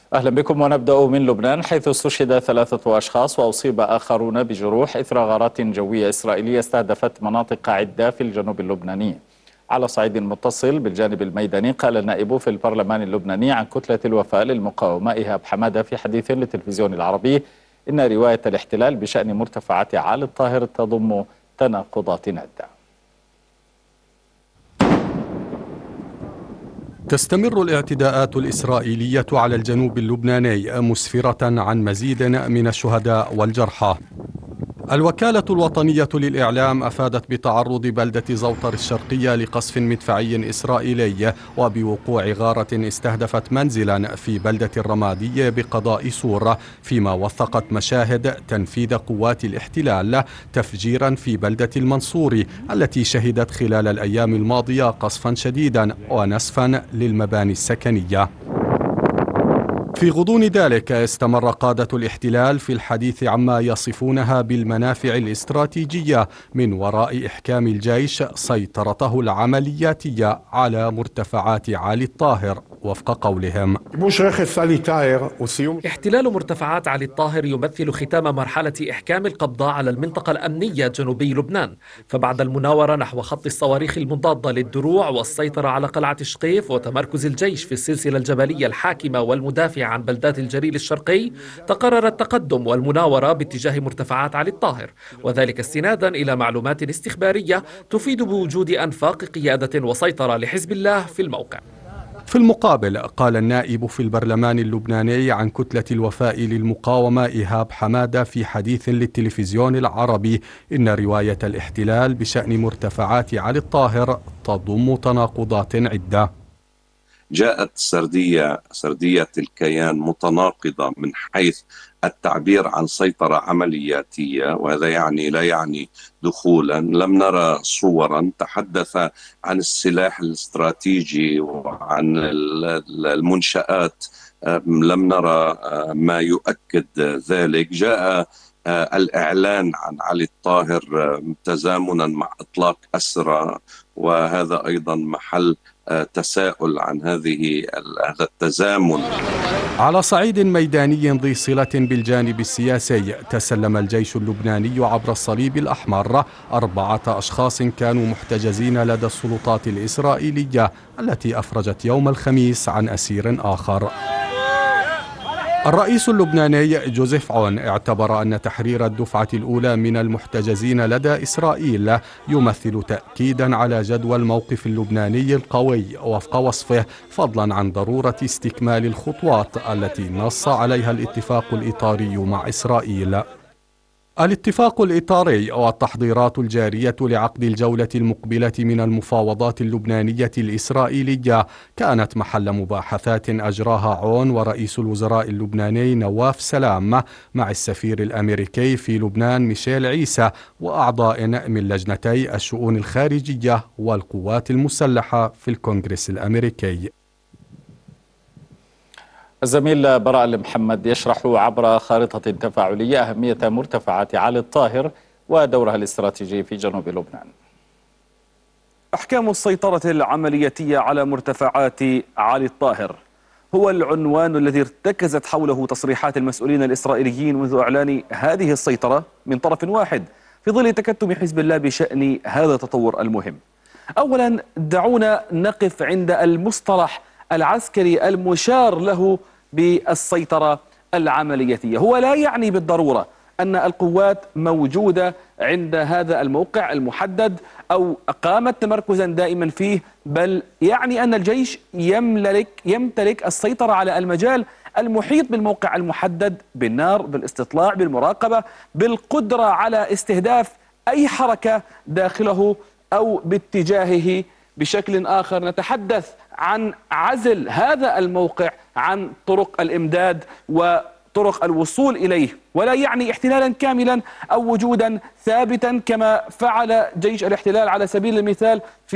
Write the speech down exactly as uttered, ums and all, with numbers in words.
أهلا بكم ونبدأ من لبنان، حيث استشهد ثلاثة أشخاص وأصيب آخرون بجروح إثر غارات جوية إسرائيلية استهدفت مناطق عدة في الجنوب اللبناني. على صعيد متصل بالجانب الميداني، قال النائب في البرلمان اللبناني عن كتلة الوفاء للمقاومة إيهاب حمادة في حديث للتلفزيون العربي إن رواية الاحتلال بشأن مرتفعات عالي الطاهر تضم تناقضات عدة. تستمر الاعتداءات الإسرائيلية على الجنوب اللبناني مسفرة عن مزيد من الشهداء والجرحى. الوكالة الوطنية للإعلام أفادت بتعرض بلدة زوطر الشرقية لقصف مدفعي إسرائيلي وبوقوع غارة استهدفت منزلا في بلدة الرمادية بقضاء سور، فيما وثقت مشاهد تنفيذ قوات الاحتلال تفجيرا في بلدة المنصوري التي شهدت خلال الأيام الماضية قصفا شديدا ونسفا للمباني السكنية. في غضون ذلك استمر قادة الاحتلال في الحديث عما يصفونها بالمنافع الاستراتيجية من وراء إحكام الجيش سيطرته العملياتية على مرتفعات عالي الطاهر. وفق قولهم: احتلال مرتفعات علي الطاهر يمثل ختام مرحلة إحكام القبضة على المنطقة الأمنية جنوبي لبنان، فبعد المناورة نحو خط الصواريخ المضادة للدروع والسيطرة على قلعة شقيف وتمركز الجيش في السلسلة الجبلية الحاكمة والمدافعة عن بلدات الجليل الشرقي، تقرر التقدم والمناورة باتجاه مرتفعات علي الطاهر، وذلك استنادا إلى معلومات استخبارية تفيد بوجود أنفاق قيادة وسيطرة لحزب الله في الموقع. في المقابل، قال النائب في البرلمان اللبناني عن كتلة الوفاء للمقاومة إيهاب حمادة في حديث للتلفزيون العربي إن رواية الاحتلال بشأن مرتفعات علي الطاهر تضم تناقضات عدة. جاءت سردية سردية الكيان متناقضة من حيث التعبير عن سيطرة عملياتية، وهذا يعني لا يعني دخولا. لم نرى صورا تحدث عن السلاح الاستراتيجي وعن المنشآت، لم نرى ما يؤكد ذلك. جاء الإعلان عن علي الطاهر تزامنا مع إطلاق أسرى، وهذا أيضا محل تساؤل عن هذه هذا التزامن. على صعيد ميداني ذي صلة بالجانب السياسي، تسلم الجيش اللبناني عبر الصليب الأحمر أربعة أشخاص كانوا محتجزين لدى السلطات الإسرائيلية التي أفرجت يوم الخميس عن أسير آخر. الرئيس اللبناني جوزيف عون اعتبر أن تحرير الدفعة الأولى من المحتجزين لدى إسرائيل يمثل تأكيدا على جدوى الموقف اللبناني القوي وفق وصفه، فضلا عن ضرورة استكمال الخطوات التي نص عليها الاتفاق الإطاري مع إسرائيل. الاتفاق الإطاري والتحضيرات الجارية لعقد الجولة المقبلة من المفاوضات اللبنانية الإسرائيلية كانت محل مباحثات أجراها عون ورئيس الوزراء اللبناني نواف سلام مع السفير الأمريكي في لبنان ميشيل عيسى وأعضاء من لجنتي الشؤون الخارجية والقوات المسلحة في الكونغرس الأمريكي. الزميل براء المحمد يشرح عبر خارطة تفاعلية أهمية مرتفعات علي الطاهر ودورها الاستراتيجي في جنوب لبنان. أحكام السيطرة العملياتية على مرتفعات علي الطاهر هو العنوان الذي ارتكزت حوله تصريحات المسؤولين الإسرائيليين منذ إعلان هذه السيطرة من طرف واحد في ظل تكتم حزب الله بشأن هذا التطور المهم. أولا، دعونا نقف عند المصطلح العسكري المشار له بالسيطرة العملياتية. هو لا يعني بالضرورة أن القوات موجودة عند هذا الموقع المحدد أو أقامت تمركزا دائما فيه، بل يعني أن الجيش يملك يمتلك السيطرة على المجال المحيط بالموقع المحدد، بالنار، بالاستطلاع، بالمراقبة، بالقدرة على استهداف أي حركة داخله أو باتجاهه. بشكل آخر نتحدث عن عزل هذا الموقع عن طرق الإمداد وطرق الوصول إليه، ولا يعني احتلالا كاملا أو وجودا ثابتا كما فعل جيش الاحتلال على سبيل المثال في